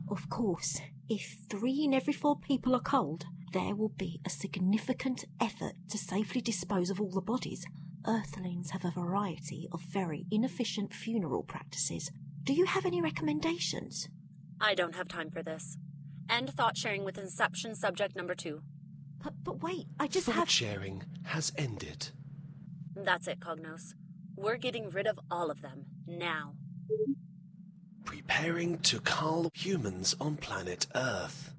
Of course, if 3 in every 4 people are cold, there will be a significant effort to safely dispose of all the bodies. Earthlings have a variety of very inefficient funeral practices. Do you have any recommendations? I don't have time for this. End thought sharing with Inception subject number 2. But wait, I just Thought have... sharing has ended. That's it, Cognos. We're getting rid of all of them, now. Preparing to cull humans on planet Earth.